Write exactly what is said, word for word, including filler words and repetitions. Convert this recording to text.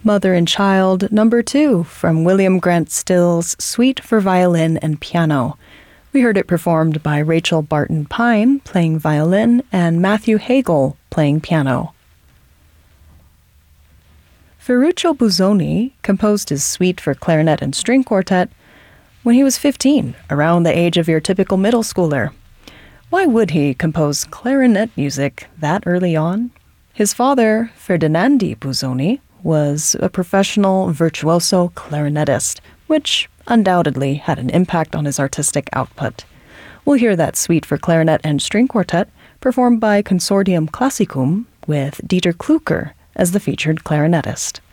Mother and Child, number two, from William Grant Still's Suite for Violin and Piano. We heard it performed by Rachel Barton Pine, playing violin, and Matthew Hagel, playing piano. Ferruccio Busoni composed his Suite for Clarinet and String Quartet when he was fifteen, around the age of your typical middle schooler. Why would he compose clarinet music that early on? His father, Ferdinandi Busoni, was a professional virtuoso clarinetist, which undoubtedly had an impact on his artistic output. We'll hear that Suite for Clarinet and String Quartet performed by Consortium Classicum with Dieter Klücker as the featured clarinetist.